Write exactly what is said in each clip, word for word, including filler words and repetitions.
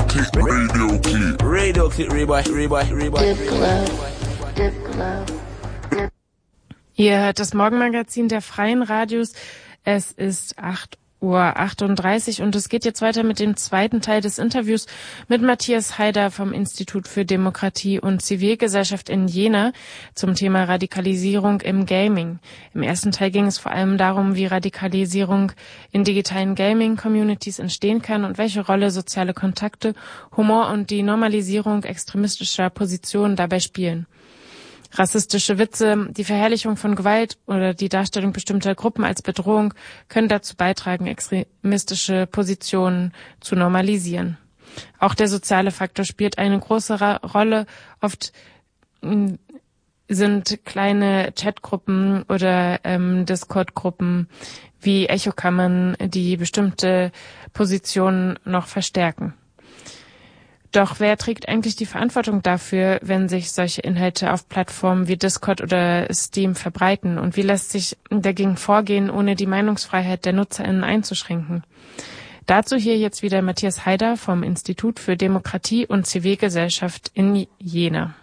click, radio click, radio click, Reboy, Reboy, Reboy. Ihr hört das Morgenmagazin der Freien Radios. Es ist acht Uhr achtunddreißig und es geht jetzt weiter mit dem zweiten Teil des Interviews mit Matthias Haider vom Institut für Demokratie und Zivilgesellschaft in Jena zum Thema Radikalisierung im Gaming. Im ersten Teil ging es vor allem darum, wie Radikalisierung in digitalen Gaming-Communities entstehen kann und welche Rolle soziale Kontakte, Humor und die Normalisierung extremistischer Positionen dabei spielen. Rassistische Witze, die Verherrlichung von Gewalt oder die Darstellung bestimmter Gruppen als Bedrohung können dazu beitragen, extremistische Positionen zu normalisieren. Auch der soziale Faktor spielt eine große Rolle. Oft sind kleine Chatgruppen oder ähm, Discord-Gruppen wie Echokammern, die bestimmte Positionen noch verstärken. Doch wer trägt eigentlich die Verantwortung dafür, wenn sich solche Inhalte auf Plattformen wie Discord oder Steam verbreiten? Und wie lässt sich dagegen vorgehen, ohne die Meinungsfreiheit der NutzerInnen einzuschränken? Dazu hier jetzt wieder Matthias Haider vom Institut für Demokratie und Zivilgesellschaft in Jena.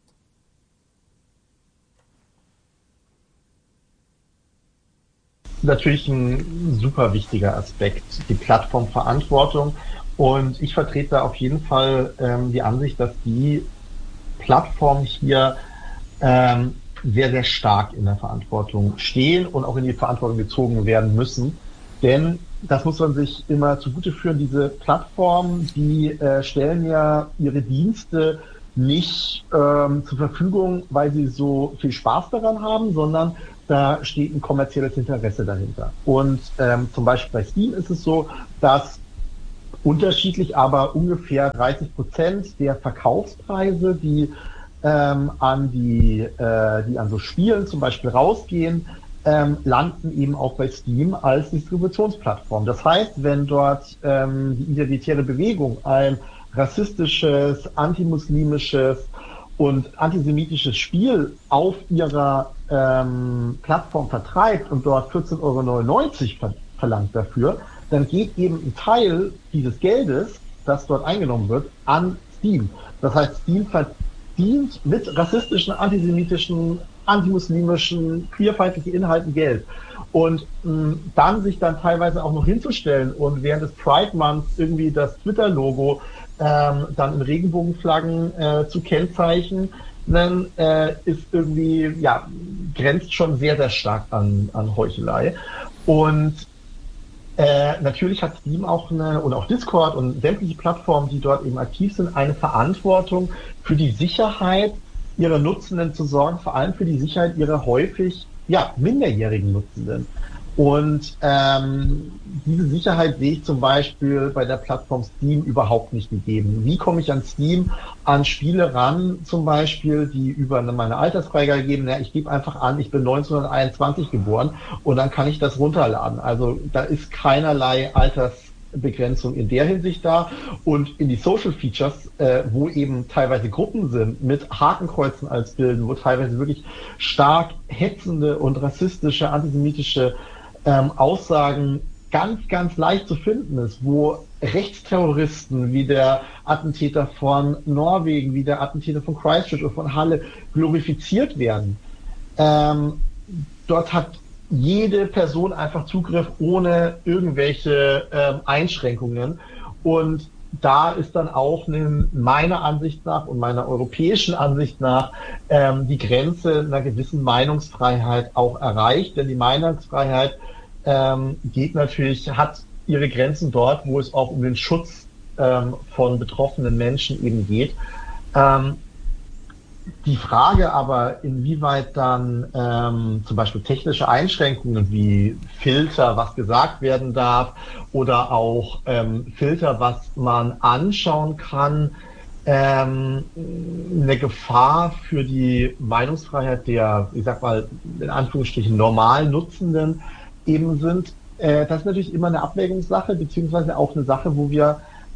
Natürlich ein super wichtiger Aspekt, die Plattformverantwortung. Und ich vertrete da auf jeden Fall ähm, die Ansicht, dass die Plattformen hier ähm, sehr, sehr stark in der Verantwortung stehen und auch in die Verantwortung gezogen werden müssen. Denn das muss man sich immer zugute führen, diese Plattformen, die äh, stellen ja ihre Dienste nicht ähm, zur Verfügung, weil sie so viel Spaß daran haben, sondern da steht ein kommerzielles Interesse dahinter. Und ähm, zum Beispiel bei Steam ist es so, dass unterschiedlich, aber ungefähr dreißig Prozent der Verkaufspreise, die ähm, an die, äh, die an so Spielen zum Beispiel rausgehen, ähm, landen eben auch bei Steam als Distributionsplattform. Das heißt, wenn dort ähm, die identitäre Bewegung ein rassistisches, antimuslimisches und antisemitisches Spiel auf ihrer ähm, Plattform vertreibt und dort vierzehn Euro neunundneunzig ver- verlangt dafür, dann geht eben ein Teil dieses Geldes, das dort eingenommen wird, an Steam. Das heißt, Steam verdient mit rassistischen, antisemitischen, antimuslimischen, queerfeindlichen Inhalten Geld. Und mh, dann sich dann teilweise auch noch hinzustellen und während des Pride Months irgendwie das Twitter-Logo ähm, dann in Regenbogenflaggen äh, zu kennzeichnen, dann äh, ist irgendwie, ja, grenzt schon sehr, sehr stark an, an Heuchelei. Und Äh, natürlich hat Steam auch eine, und auch Discord und sämtliche Plattformen, die dort eben aktiv sind, eine Verantwortung für die Sicherheit ihrer Nutzenden zu sorgen, vor allem für die Sicherheit ihrer häufig, ja, minderjährigen Nutzenden. Und ähm, diese Sicherheit sehe ich zum Beispiel bei der Plattform Steam überhaupt nicht gegeben. Wie komme ich an Steam an Spiele ran, zum Beispiel, die über meine Altersfreigabe geben? Ja, ich gebe einfach an, ich bin neunzehnhunderteinundzwanzig geboren und dann kann ich das runterladen. Also da ist keinerlei Altersbegrenzung in der Hinsicht da. Und in die Social Features, äh, wo eben teilweise Gruppen sind mit Hakenkreuzen als Bilden, wo teilweise wirklich stark hetzende und rassistische, antisemitische ähm, Aussagen ganz, ganz leicht zu finden ist, wo Rechtsterroristen wie der Attentäter von Norwegen, wie der Attentäter von Christchurch oder von Halle glorifiziert werden. Ähm, dort hat jede Person einfach Zugriff ohne irgendwelche ähm, Einschränkungen. Und da ist dann auch eine, meiner Ansicht nach und meiner europäischen Ansicht nach ähm, die Grenze einer gewissen Meinungsfreiheit auch erreicht. Denn die Meinungsfreiheit ähm, geht natürlich, hat ihre Grenzen dort, wo es auch um den Schutz ähm, von betroffenen Menschen eben geht. Ähm, die Frage aber, inwieweit dann ähm, zum Beispiel technische Einschränkungen wie Filter, was gesagt werden darf, oder auch ähm, Filter, was man anschauen kann, ähm, eine Gefahr für die Meinungsfreiheit der, ich sag mal, in Anführungsstrichen normalen Nutzenden eben sind, äh, das ist natürlich immer eine Abwägungssache, beziehungsweise auch eine Sache, wo wir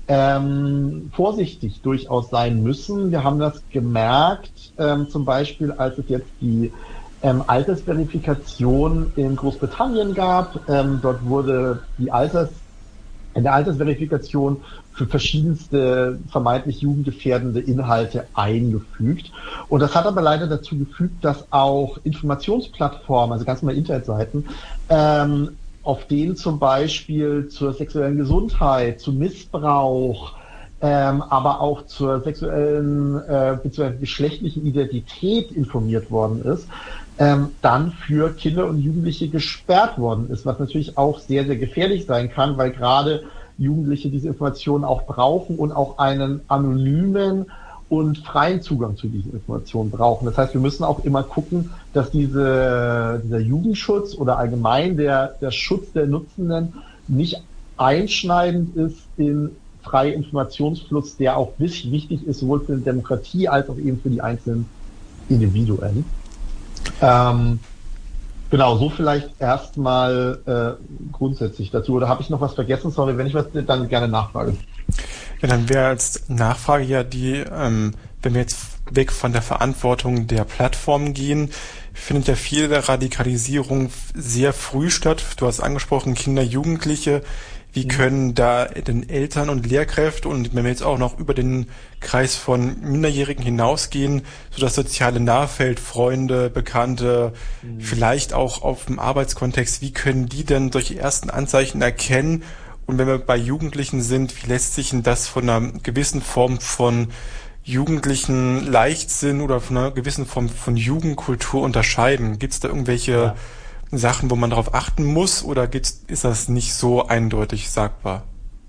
ähm, vorsichtig durchaus sein müssen. Wir haben das gemerkt, ähm, zum Beispiel, als es jetzt die ähm, Altersverifikation in Großbritannien gab. Ähm, dort wurde die Alters eine Altersverifikation für verschiedenste vermeintlich jugendgefährdende Inhalte eingefügt. Und das hat aber leider dazu gefügt, dass auch Informationsplattformen, also ganz normal Internetseiten, ähm, auf denen zum Beispiel zur sexuellen Gesundheit, zu Missbrauch, ähm, aber auch zur sexuellen äh, bzw. geschlechtlichen Identität informiert worden ist, ähm, dann für Kinder und Jugendliche gesperrt worden ist, was natürlich auch sehr, sehr gefährlich sein kann, weil gerade Jugendliche diese Informationen auch brauchen und auch einen anonymen und freien Zugang zu diesen Informationen brauchen. Das heißt, wir müssen auch immer gucken, dass diese, dieser Jugendschutz oder allgemein der, der Schutz der Nutzenden nicht einschneidend ist in freie Informationsfluss, der auch wichtig ist, sowohl für die Demokratie als auch eben für die einzelnen Individuen. Ähm, genau, so vielleicht erstmal äh, grundsätzlich dazu. Oder habe ich noch was vergessen? Sorry, wenn ich was, dann gerne nachfrage. Ja, dann wäre als Nachfrage ja die, ähm, wenn wir jetzt weg von der Verantwortung der Plattformen gehen, findet ja viel der Radikalisierung sehr früh statt. Du hast angesprochen, Kinder, Jugendliche. Wie können da den Eltern und Lehrkräfte und wenn wir jetzt auch noch über den Kreis von Minderjährigen hinausgehen, so das soziale Nahfeld, Freunde, Bekannte, mhm. vielleicht auch auf dem Arbeitskontext, wie können die denn solche ersten Anzeichen erkennen? Und wenn wir bei Jugendlichen sind, wie lässt sich denn das von einer gewissen Form von jugendlichen Leichtsinn oder von einer gewissen Form von Jugendkultur unterscheiden? Gibt es da irgendwelche ja. Sachen, wo man darauf achten muss, oder gibt's, ist das nicht so eindeutig sagbar?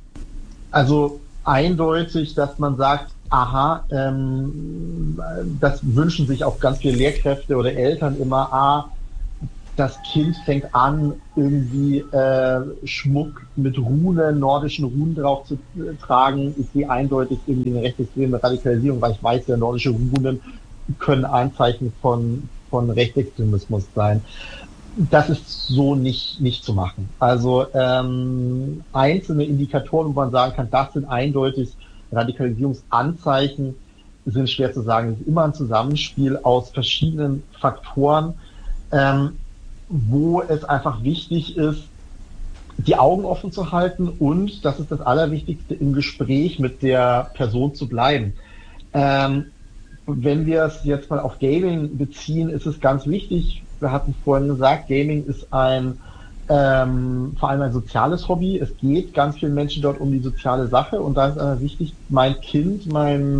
Also eindeutig, dass man sagt, aha, ähm, das wünschen sich auch ganz viele Lehrkräfte oder Eltern immer, ah, das Kind fängt an, irgendwie äh, Schmuck mit Runen, nordischen Runen drauf zu äh, tragen. Ich sehe eindeutig irgendwie eine rechtsextreme Radikalisierung, weil ich weiß, ja, nordische Runen können Anzeichen von, von Rechtsextremismus sein. Das ist so nicht nicht zu machen. Also ähm, einzelne Indikatoren, wo man sagen kann, das sind eindeutig Radikalisierungsanzeichen, sind schwer zu sagen. Es ist immer ein Zusammenspiel aus verschiedenen Faktoren, ähm, wo es einfach wichtig ist, die Augen offen zu halten und, das ist das Allerwichtigste, im Gespräch mit der Person zu bleiben. Ähm, wenn wir es jetzt mal auf Gaming beziehen, ist es ganz wichtig. Wir hatten vorhin gesagt, Gaming ist ein ähm, vor allem ein soziales Hobby. Es geht ganz vielen Menschen dort um die soziale Sache und da ist äh, wichtig, mein Kind,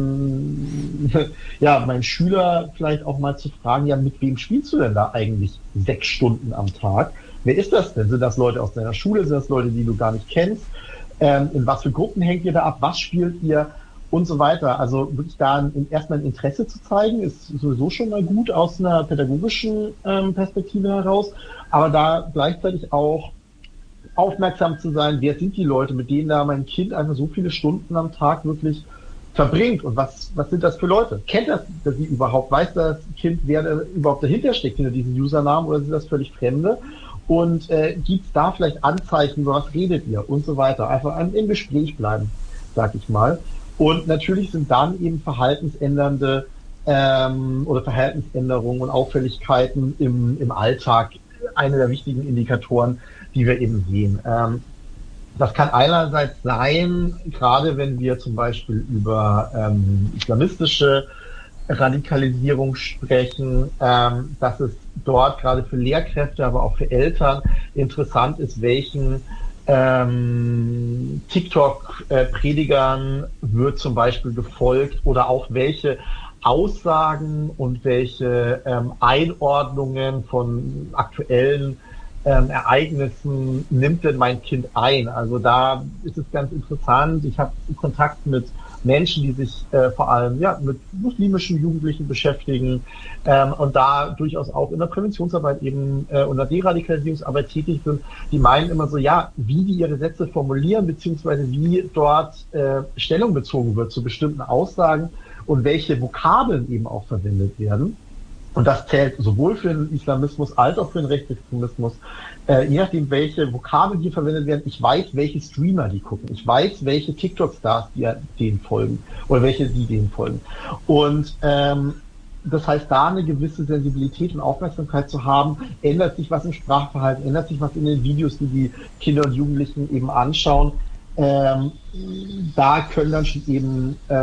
mein ja, mein Schüler vielleicht auch mal zu fragen, ja, mit wem spielst du denn da eigentlich sechs Stunden am Tag? Wer ist das denn? Sind das Leute aus deiner Schule? Sind das Leute, die du gar nicht kennst? Ähm, in was für Gruppen hängt ihr da ab? Was spielt ihr? Und so weiter. Also wirklich da ein, erstmal ein Interesse zu zeigen, ist sowieso schon mal gut aus einer pädagogischen ähm, Perspektive heraus, aber da gleichzeitig auch aufmerksam zu sein, wer sind die Leute, mit denen da mein Kind einfach so viele Stunden am Tag wirklich verbringt und was was sind das für Leute? Kennt das, das sie überhaupt? Weiß das Kind, wer da überhaupt dahinter steckt, hinter diesem Usernamen, oder sind das völlig Fremde? Und äh, gibt es da vielleicht Anzeichen, über was redet ihr und so weiter? Einfach im Gespräch bleiben, sag ich mal. Und natürlich sind dann eben verhaltensändernde ähm, oder Verhaltensänderungen und Auffälligkeiten im, im Alltag eine der wichtigen Indikatoren, die wir eben sehen. Ähm, das kann einerseits sein, gerade wenn wir zum Beispiel über ähm, islamistische Radikalisierung sprechen, ähm, dass es dort gerade für Lehrkräfte, aber auch für Eltern interessant ist, welchen Ähm, TikTok-Predigern wird zum Beispiel gefolgt oder auch welche Aussagen und welche ähm, Einordnungen von aktuellen ähm, Ereignissen nimmt denn mein Kind ein. Also da ist es ganz interessant. Ich habe Kontakt mit Menschen, die sich äh, vor allem ja mit muslimischen Jugendlichen beschäftigen ähm, und da durchaus auch in der Präventionsarbeit eben äh, und der Deradikalisierungsarbeit tätig sind, die meinen immer so, ja, wie die ihre Sätze formulieren, beziehungsweise wie dort äh, Stellung bezogen wird zu bestimmten Aussagen und welche Vokabeln eben auch verwendet werden. Und das zählt sowohl für den Islamismus als auch für den Rechtsextremismus. Äh, je nachdem, welche Vokabeln hier verwendet werden, ich weiß, welche Streamer die gucken. Ich weiß, welche TikTok-Stars die denen folgen oder welche die denen folgen. Und ähm, das heißt, da eine gewisse Sensibilität und Aufmerksamkeit zu haben, ändert sich was im Sprachverhalten, ändert sich was in den Videos, die die Kinder und Jugendlichen eben anschauen. ähm, da können dann schon eben äh,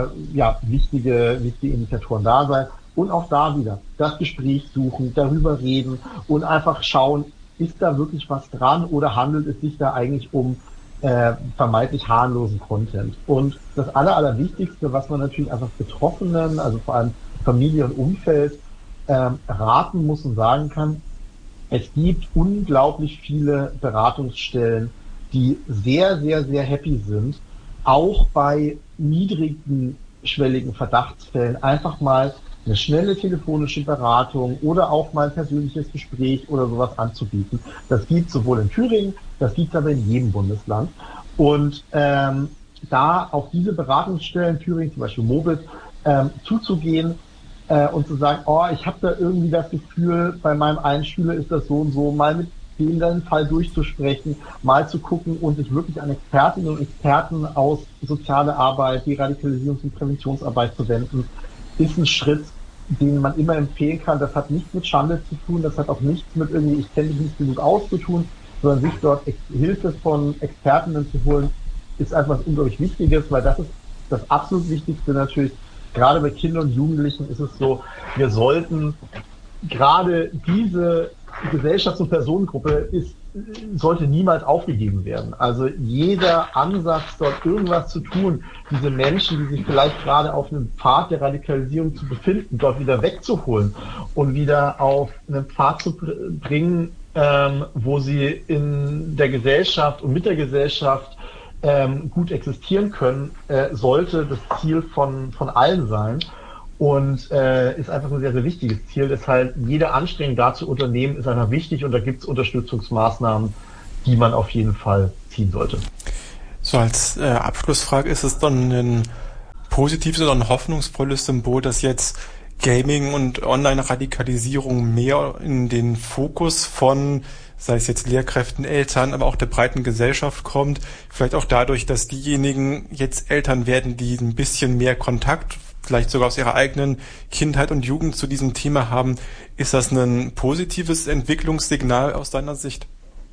ja, wichtige, wichtige Indikatoren da sein. Und auch da wieder das Gespräch suchen, darüber reden und einfach schauen, ist da wirklich was dran oder handelt es sich da eigentlich um äh, vermeintlich harmlosen Content. Und das Aller, Allerwichtigste, was man natürlich einfach Betroffenen, also vor allem Familie und Umfeld, ähm, raten muss und sagen kann, es gibt unglaublich viele Beratungsstellen, die sehr, sehr, sehr happy sind, auch bei niedrigen, schwelligen Verdachtsfällen einfach mal eine schnelle telefonische Beratung oder auch mal ein persönliches Gespräch oder sowas anzubieten. Das gibt sowohl in Thüringen, das gibt aber in jedem Bundesland. Und ähm, da auf diese Beratungsstellen, Thüringen zum Beispiel Mobit, ähm, zuzugehen äh, und zu sagen, oh, ich habe da irgendwie das Gefühl, bei meinem einen Schüler ist das so und so, mal mit dem dann Fall durchzusprechen, mal zu gucken und sich wirklich an Expertinnen und Experten aus soziale Arbeit, Deradikalisierungs- und Präventionsarbeit zu wenden, ist ein Schritt, den man immer empfehlen kann. Das hat nichts mit Schande zu tun, das hat auch nichts mit irgendwie, ich kenne mich nicht genug aus zu tun, sondern sich dort Ex- Hilfe von Expertinnen zu holen, ist etwas unglaublich Wichtiges, weil das ist das absolut Wichtigste natürlich. Gerade bei Kindern und Jugendlichen ist es so, wir sollten gerade diese Gesellschafts- und Personengruppe ist, sollte niemals aufgegeben werden. Also jeder Ansatz, dort irgendwas zu tun, diese Menschen, die sich vielleicht gerade auf einem Pfad der Radikalisierung zu befinden, dort wieder wegzuholen und wieder auf einen Pfad zu bringen, ähm, wo sie in der Gesellschaft und mit der Gesellschaft ähm, gut existieren können, äh, sollte das Ziel von, von allen sein. Und äh, ist einfach ein sehr, sehr wichtiges Ziel. Deshalb jede Anstrengung da zu unternehmen, ist einfach wichtig und da gibt es Unterstützungsmaßnahmen, die man auf jeden Fall ziehen sollte. So als äh, Abschlussfrage, ist es dann ein positives oder ein hoffnungsvolles Symbol, dass jetzt Gaming und Online-Radikalisierung mehr in den Fokus von, sei es jetzt Lehrkräften, Eltern, aber auch der breiten Gesellschaft kommt? Vielleicht auch dadurch, dass diejenigen jetzt Eltern werden, die ein bisschen mehr Kontakt vielleicht sogar aus ihrer eigenen Kindheit und Jugend zu diesem Thema haben. Ist das ein positives Entwicklungssignal aus deiner Sicht?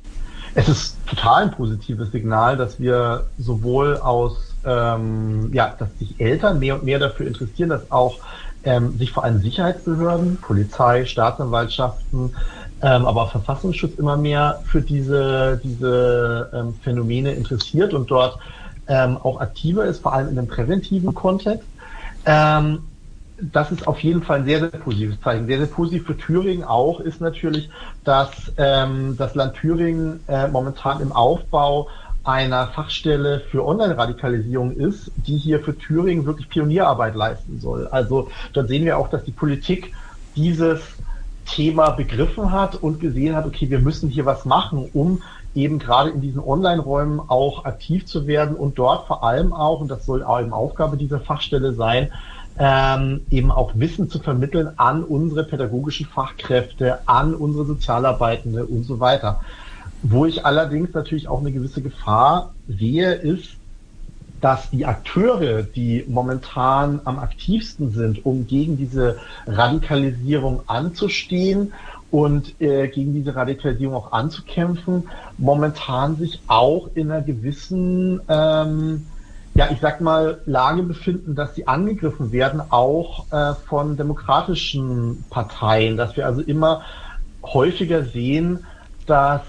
Es ist total ein positives Signal, dass wir sowohl aus, ähm, ja, dass sich Eltern mehr und mehr dafür interessieren, dass auch ähm, sich vor allem Sicherheitsbehörden, Polizei, Staatsanwaltschaften, ähm, aber auch Verfassungsschutz immer mehr für diese, diese ähm, Phänomene interessiert und dort ähm, auch aktiver ist, vor allem in einem präventiven Kontext. Ähm, das ist auf jeden Fall ein sehr, sehr positives Zeichen. Sehr, sehr positiv für Thüringen auch ist natürlich, dass ähm, das Land Thüringen äh, momentan im Aufbau einer Fachstelle für Online-Radikalisierung ist, die hier für Thüringen wirklich Pionierarbeit leisten soll. Also dort sehen wir auch, dass die Politik dieses Thema begriffen hat und gesehen hat, okay, wir müssen hier was machen, um eben gerade in diesen Online-Räumen auch aktiv zu werden und dort vor allem auch, und das soll auch eben Aufgabe dieser Fachstelle sein, ähm, eben auch Wissen zu vermitteln an unsere pädagogischen Fachkräfte, an unsere Sozialarbeitende und so weiter. Wo ich allerdings natürlich auch eine gewisse Gefahr sehe, ist, dass die Akteure, die momentan am aktivsten sind, um gegen diese Radikalisierung anzustehen und äh, gegen diese Radikalisierung auch anzukämpfen, momentan sich auch in einer gewissen, ähm, ja, ich sag mal, Lage befinden, dass sie angegriffen werden, auch äh, von demokratischen Parteien, dass wir also immer häufiger sehen, dass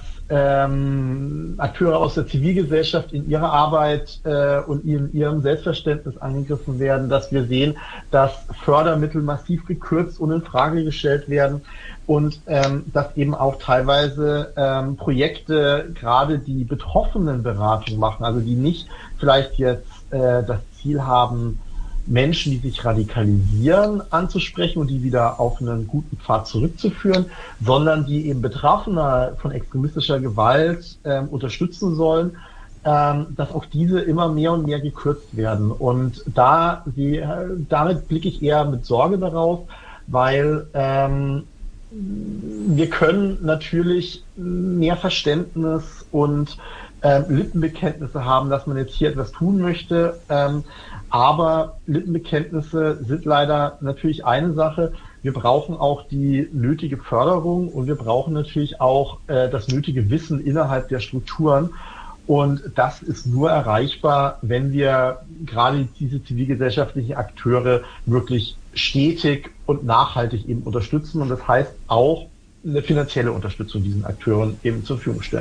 ähm, Akteure aus der Zivilgesellschaft in ihrer Arbeit äh, und in ihrem Selbstverständnis angegriffen werden, dass wir sehen, dass Fördermittel massiv gekürzt und in Frage gestellt werden und ähm, dass eben auch teilweise ähm, Projekte gerade die Betroffenenberatung machen, also die nicht vielleicht jetzt äh, das Ziel haben, Menschen, die sich radikalisieren, anzusprechen und die wieder auf einen guten Pfad zurückzuführen, sondern die eben Betroffene von extremistischer Gewalt ähm, unterstützen sollen, ähm, dass auch diese immer mehr und mehr gekürzt werden. Und da die, damit blicke ich eher mit Sorge darauf, weil ähm, wir können natürlich mehr Verständnis und ähm, Lippenbekenntnisse haben, dass man jetzt hier etwas tun möchte, ähm, aber Lippenbekenntnisse sind leider natürlich eine Sache. Wir brauchen auch die nötige Förderung und wir brauchen natürlich auch äh, das nötige Wissen innerhalb der Strukturen. Und das ist nur erreichbar, wenn wir gerade diese zivilgesellschaftlichen Akteure wirklich stetig und nachhaltig eben unterstützen. Und das heißt auch eine finanzielle Unterstützung diesen Akteuren eben zur Verfügung stellen.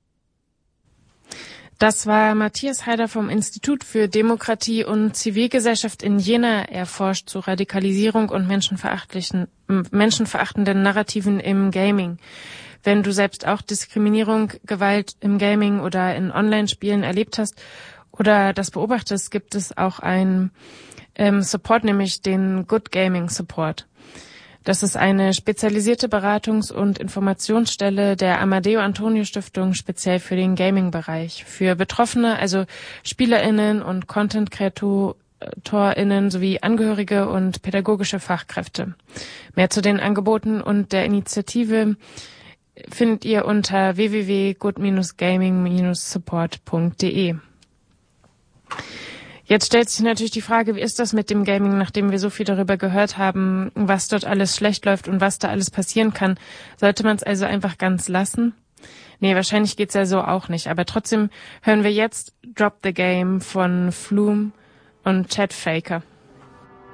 Das war Matthias Haider vom Institut für Demokratie und Zivilgesellschaft in Jena. Er forscht zu Radikalisierung und menschenverachtlichen, menschenverachtenden Narrativen im Gaming. Wenn du selbst auch Diskriminierung, Gewalt im Gaming oder in Online-Spielen erlebt hast oder das beobachtest, gibt es auch einen ähm, Support, nämlich den Good Gaming Support. Das ist eine spezialisierte Beratungs- und Informationsstelle der Amadeo Antonio Stiftung speziell für den Gaming-Bereich. Für Betroffene, also SpielerInnen und Content-KreatorInnen sowie Angehörige und pädagogische Fachkräfte. Mehr zu den Angeboten und der Initiative findet ihr unter w w w punkt good gaming support punkt d e. Jetzt stellt sich natürlich die Frage, wie ist das mit dem Gaming, nachdem wir so viel darüber gehört haben, was dort alles schlecht läuft und was da alles passieren kann. Sollte man es also einfach ganz lassen? Nee, wahrscheinlich geht's ja so auch nicht. Aber trotzdem hören wir jetzt Drop the Game von Flume und Chad Faker.